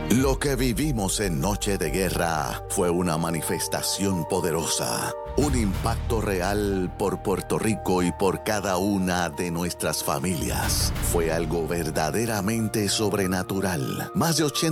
Lo que vivimos en Noche de Guerra fue una manifestación poderosa, un impacto real por Puerto Rico y por cada una de nuestras familias. Fue algo verdaderamente sobrenatural. Más de 80